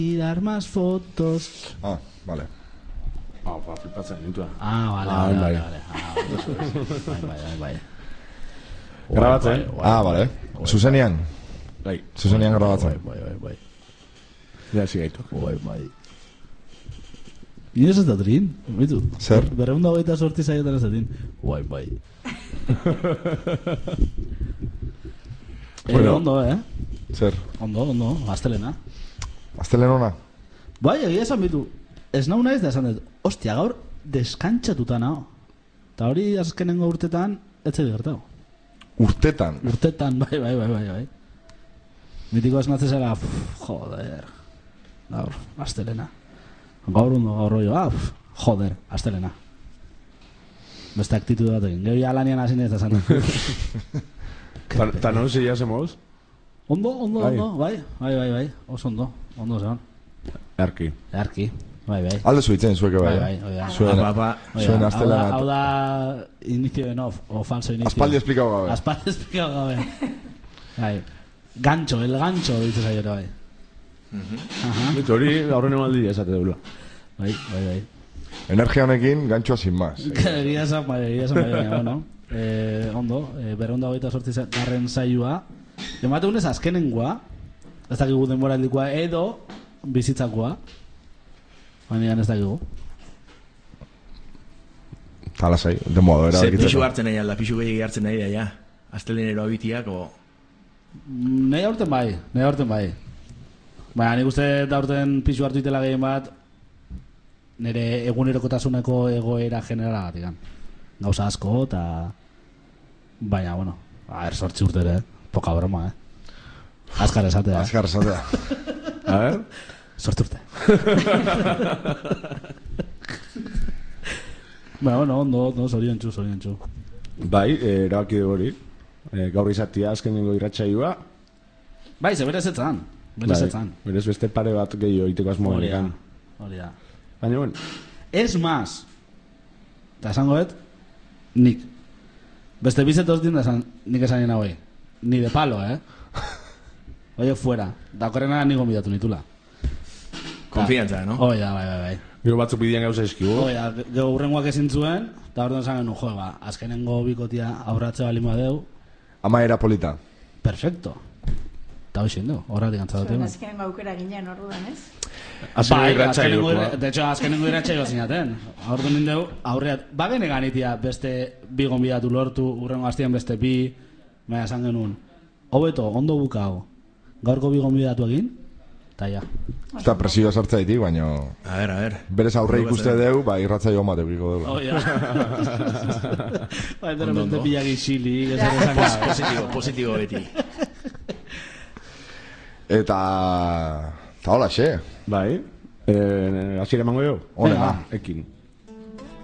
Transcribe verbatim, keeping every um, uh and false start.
Mirar más fotos. Ah, vale. Ah, ba, flipatzen nintua. Ah, vale, Ah, vale, bai. vale, vale. Ah, bai, bai, bai, bai. Grabatzen? Ah, vale. Zuzenean? Bai. Zuzenean grabatzen. Bai, bai, bai. Ja, zigaitu. Bai, bai. Inoz ez da trin, bitu. Zer? Berreunda hogeita sorti zaiotan ez da trin. Bai, bai. Eh, Bueno. ondo, eh? Zer? Ondo, ondo, astelena. Aztelen ona? Bai, egia esan bitu. Ez nau naiz da esan dut. Ostia, gaur deskantxatuta nao. Eta hori azkenengo urtetan, ez zedi gertau. Urtetan? Urtetan, bai, bai, bai, bai, bai. Mitiko esnatzen zela, pff, joder. Gaur, astelena. Gaur ondo, gaur rollo, ah, pff, joder, astelena. Beste aktitude bat egin. Gero ya lanian hasi nez da esan dut. Ta non zila zemoz? Ondo, ondo, Bai. ondo, bai, bai, bai, bai, oso ondo, ondo zeon. Erki. Earki, bai, bai. Alde zuitzen zueke bai. Bai, bai, bai, bai. Zuen, Ba, ba, Oia, zuen hau da, astelena. hau da inicio en off, o falso inicio. Aspaldi esplikau gabe. Aspaldi esplikau gabe. Bai. Gancho, el gancho, dices ayer, bai. Aha. Eta hori gaurren emaldi esate deula. Bai, bai, bai. Energia honekin gantxoa sin más. Egia esan, bai, egia esan, bai, baina, bueno. Eh, ondo, eh, berrehun eta hogeita zortzi garren saioa. Emate unez azkenengoa, ez dakigu denbora aldikoa, edo bizitzakoa. Baina ez dakigu. Tala zai, demoa era. Zer pixu hartzen nahi alda, pixu gehiagi hartzen nahi da, ja. Astelenero abitiak, o... Nahi aurten bai, nahi aurten bai. Baina nik uste da aurten pixu hartu itela gehien bat nire egunerokotasuneko egoera generala gatikan. Gauza asko eta... Baina, bueno, a ver, sortzi urte ere, eh? Poca broma, eh? Azkar esatea. Azkar esatea. A ver? Sortzi urte. Baina, bueno, ondo, ondo, zorion txu, zorion txu. Bai, eh, erabaki dugu hori. Eh, gaur izatia azkenengo irratsaioa. Bai, ze berez etzan. Berez Bai, etzan. berez beste pare bat gehiago iteko asmoa Hori da, nekan. hori da. Baina, bueno, Ez más, eta esangoet, nik. Beste bizetos din da esan, nik esan nina hoi. Ni de palo, eh? Oye, fuera. Da okorrena ni gombidatu nitula. Konfiantza, no? Hoi da, bai, bai, bai. gero batzuk bidean gauza eskigu. Hoi da, gero urrengoak ezin zuen, eta orduan esan genuen, jo, ba, azkenengo bikotia aurratze bali madeu, Ama era polita. perfecto. Eta hoxin du, horretik antzatu. Zuen azkenengo aukera ginen orduan, ez? Azkenengo Bai, irratsaioa. azkenengo, de hecho, azkenengo irratsaioa zinaten. Aurten nindeu, aurreat, bagene ganitia beste bi gonbidatu lortu, urrengo hastian beste bi, baina esan genuen, hobeto, ondo bukao, gaurko bi gonbidatu egin, eta ja. Eta presioa sartza ditik, baina... A ver, a ver. Berez aurre ikuste deu, ba, irratzaio mate biko deu. Oh, ja. Bai, de repente ondo. pilak isili, ez Ja. ere Pos- esan Positibo, positibo beti. Eta... Eta hola, xe. Bai, eh, hasiera emango jo? Onena. Ekin.